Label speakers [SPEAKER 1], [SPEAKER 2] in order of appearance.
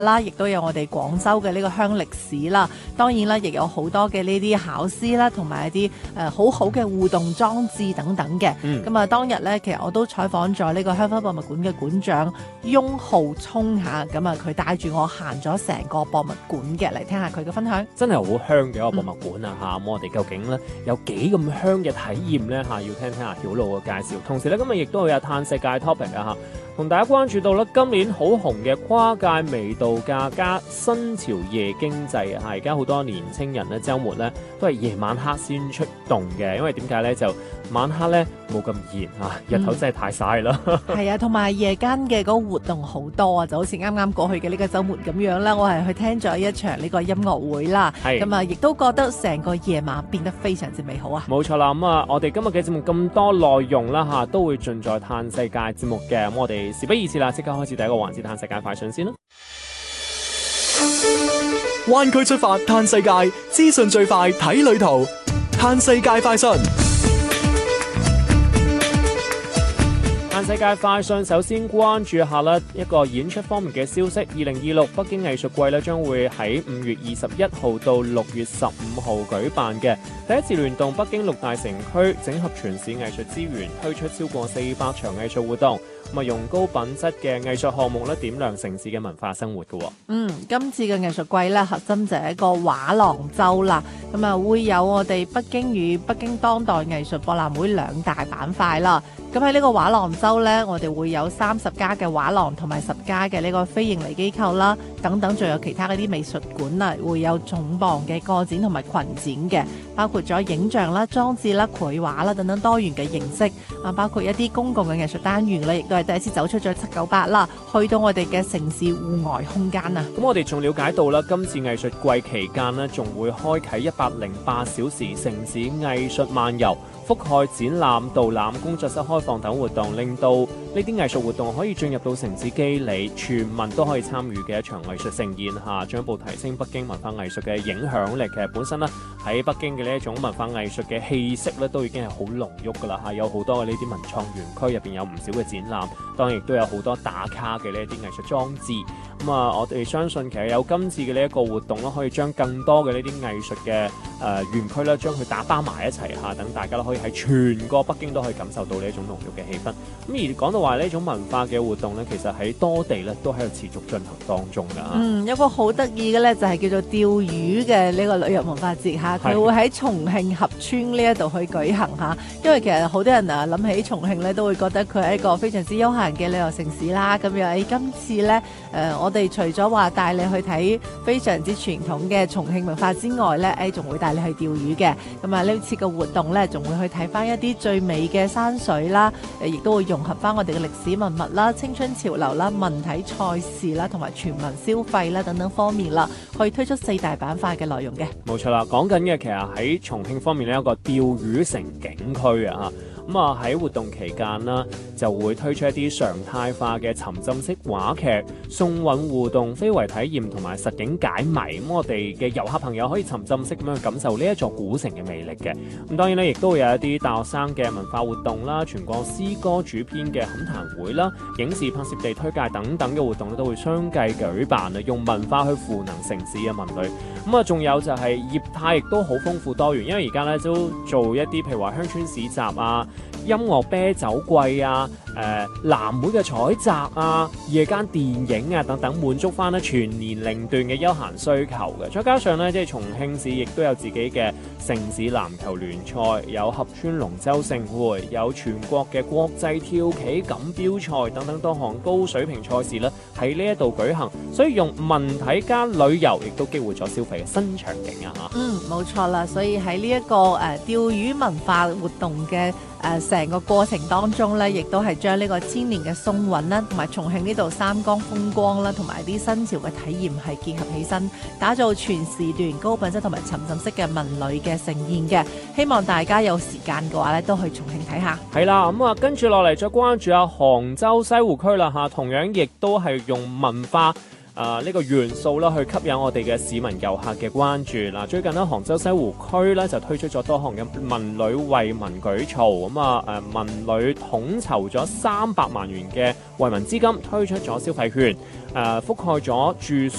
[SPEAKER 1] 啦，亦都有我哋廣州嘅呢個鄉歷史啦。當然啦，亦有好多嘅呢啲考試啦，同埋一啲好好嘅互動裝置等等嘅。咁啊，當日咧，其實我都採訪咗呢個香薰博物館嘅館長翁浩聰嚇，咁啊佢帶住我行咗成個博物館嘅，嚟聽下佢嘅分享。
[SPEAKER 2] 真係好香嘅一個博物館啊嚇！咁我哋究竟咧有幾咁香嘅體驗咧嚇？要聽聽阿曉露嘅介紹。同時咧，今日亦都會有嘆世界 topic 啊嚇，同大家關注到咧今年好紅嘅跨界微度假加新潮夜經濟啊！而家好多年青人咧週末咧都係夜晚黑先出動嘅，因為點解咧就晚黑咧冇咁熱嚇，日頭真係太曬啦。
[SPEAKER 1] 係啊，同埋夜間嘅嗰個活動好多啊，就好似啱啱過去嘅呢個週末咁樣啦。我係去聽咗一場呢個音樂會啦，咁啊亦都覺得成個夜晚變得非常之美好啊！
[SPEAKER 2] 冇錯啦，咁啊，我哋今日嘅節目咁多內容啦嚇，都會盡在嘆世界節目嘅。咁我哋事不宜遲啦，即刻開始第一個環節嘆世界快訊先啦。
[SPEAKER 3] 灣區出發嘆世界，資訊最快睇旅途，嘆世界快訊。嘆世界快訊，首先關注下啦一個演出方面嘅消息。2026北京藝術季咧將會喺5月21號到6月15號舉辦嘅，第一次聯動北京6大城區，整合全市藝術資源，推出超過400場藝術活動。咁啊，用高品質嘅藝術項目咧，點亮城市嘅文化生活嘅。
[SPEAKER 1] 今次嘅藝術季咧，核心就係一個畫廊周啦。咁啊，會有我哋北京與北京當代藝術博覽會兩大板塊啦。咁喺呢個畫廊周呢，我哋會有30家嘅畫廊同埋10家嘅呢個非營利機構啦，等等，仲有其他嗰啲美術館啊，會有重磅嘅個展同埋群展嘅，包括咗影像啦、裝置啦、繪畫啦等等多元嘅形式啊，包括一啲公共嘅藝術單元咧，亦都係第一次走出咗798啦，去到我哋嘅城市戶外空間啊。
[SPEAKER 2] 咁我哋仲了解到啦，今次藝術季期間呢，仲會開啟108小時城市藝術漫遊，覆蓋展覽、導覽、工作室開放等活動，令到呢啲藝術活動可以進入到城市肌理，全民都可以參與嘅一場藝術盛宴嚇，進一步提升北京文化藝術嘅影響力。其實本身呢，喺北京嘅呢一種文化藝術嘅氣息咧，都已經係好濃郁㗎啦嚇，有好多嘅呢啲文創園區入邊有唔少嘅展覽，當然亦都有好多打卡嘅呢一啲藝術裝置。咁啊，我哋相信其實有今次嘅呢一個活動咧，可以將更多嘅呢啲藝術嘅園區咧，將佢打包埋一齊嚇，等大家都可以喺全個北京都可以感受到呢一種濃郁嘅氣氛。咁而講到話呢種文化嘅活動咧，其實喺多地咧都喺度持續進行當中㗎。
[SPEAKER 1] 有個好得意嘅咧，就係叫做釣魚嘅呢個旅遊文化節嚇，佢會喺重慶合村呢一度去舉行嚇。因為其實好多人啊諗起重慶咧，都會覺得佢係一個非常之悠閒嘅旅遊城市啦。咁樣喺今次咧，我哋除咗話帶你去睇非常之傳統嘅重慶文化之外咧，仲會帶你去釣魚嘅。咁啊，呢次嘅活動咧，仲會去睇翻一啲最美嘅山水啦，亦都會融合翻我哋嘅歷史文物啦、青春潮流啦、文體賽事啦，同埋全民消費啦等等方面啦，可以推出4大板塊嘅內容嘅。
[SPEAKER 2] 冇錯啦，講緊嘅其實喺重慶方面呢，有一個釣魚城景區啊。咁啊喺活動期間啦，就會推出一啲常態化嘅沉浸式話劇、送韻互動、非遺體驗同埋實景解謎。咁我哋嘅遊客朋友可以沉浸式咁樣去感受呢一座古城嘅魅力嘅。咁當然咧，亦都會有一啲大學生嘅文化活動啦、全國詩歌主編嘅侃談會啦、影視拍攝地推介等等嘅活動都會相繼舉辦啊，用文化去賦能城市嘅文旅。咁啊，仲有就係業態亦都好豐富多元，因為而家咧都做一啲譬如話鄉村市集啊、音樂啤酒季啊、藍莓嘅採摘啊、夜間電影啊等等，滿足翻咧全年齡段嘅休閒需求嘅。再加上咧，即係重慶市亦都有自己嘅城市籃球聯賽，有合川龍舟盛會，有全國嘅國際跳棋錦標賽等等多項高水平賽事咧喺呢一度舉行，所以用文體加旅遊亦都激活咗消費嘅新場景啊嚇。
[SPEAKER 1] 冇錯啦，所以喺呢一個釣魚文化活動嘅成個過程當中咧，亦都係將呢個千年嘅鬆韻啦，同埋重慶呢度三江風光啦，同埋啲新潮嘅體驗係結合起身，打造全時段高品質同埋沉浸式嘅文旅嘅盛宴嘅。希望大家有時間嘅話咧，都去重慶睇下。
[SPEAKER 2] 係啦，咁啊跟住落嚟再關注下杭州西湖區啦嚇，同樣亦都係用文化呢個元素啦，去吸引我哋嘅市民遊客嘅關注。嗱，最近咧杭州西湖區咧就推出咗多項嘅文旅惠民舉措，文旅統籌咗300萬元嘅惠民資金，推出咗消費券，覆蓋咗住